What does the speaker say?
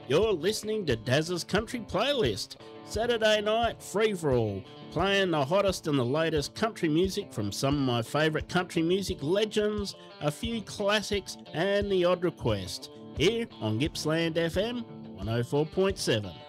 You're listening to Daz's Country Playlist, Saturday night free for all, playing the hottest and the latest country music from some of my favourite country music legends, a few classics, and the odd request, here on Gippsland FM 104.7.